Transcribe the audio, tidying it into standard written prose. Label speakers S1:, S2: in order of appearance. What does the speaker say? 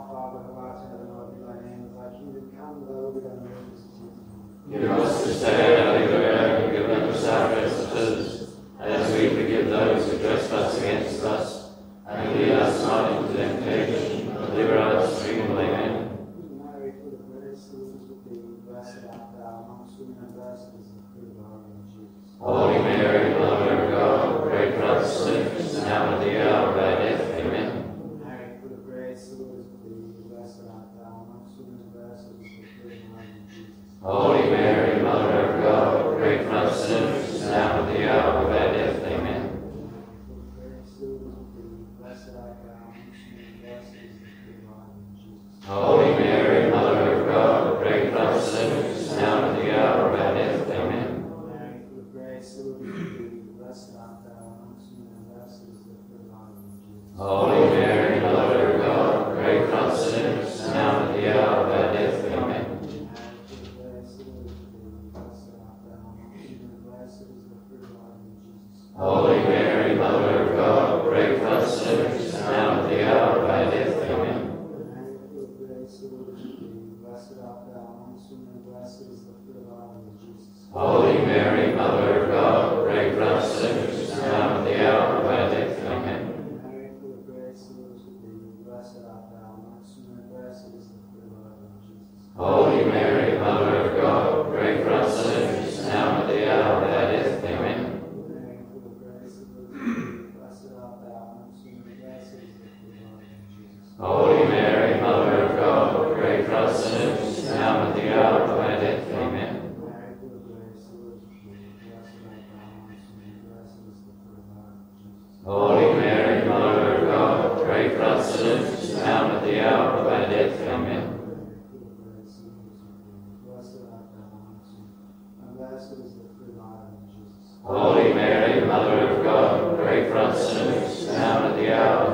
S1: Father, who art in heaven, hallowed be thy name. Thy kingdom come, thy will be done on earth as it is in heaven.
S2: Give us this day our daily bread, and forgive us our trespasses, as we forgive those who trespass against us. And lead us not into temptation, but deliver us from evil. Amen.
S1: Mary, full of grace, the Lord is with thee. Blessed art thou amongst women, and blessed is the fruit of thy womb, Jesus.
S2: Holy Mary, Mother of God, pray for us sinners, now and at the hour of our death. Amen.
S1: Mary, full of grace, the Lord is with thee. Blessed art thou amongst women, and blessed is the fruit of thy womb, Jesus.
S2: Holy Mary, Mother of God, pray for us sinners, now and at the hour of our death. Amen.
S1: Full of grace, the Lord is with thee. Blessed art thou amongst women, and blessed is the fruit of thy womb, Jesus.
S2: Holy Mary, Mother of God, pray for us sinners, now and at the hour of our death. Amen.
S1: Mary, full of grace, the Lord is with thee. Blessed art thou amongst women, and blessed is the fruit of thy womb, Jesus.
S2: Holy Mary, Mother of God, pray for us sinners, now and at the hour of our death. Amen. Holy Mary, Mother of God, pray for us sinners, now at the hour of our death. Amen. Holy Mary, Mother of God, pray for us sinners, now at the hour of our death. Amen. Holy Mary, Mother of God, pray for us sinners, now at the hour of our death. Amen. Holy Mary, Mother of God, pray for us sinners, now at the hour of our death. Amen. Holy Mary, Mother of God, pray for us sinners, now at the hour of our death. Amen. Holy Mary, Mother of God, pray for us sinners, now at the hour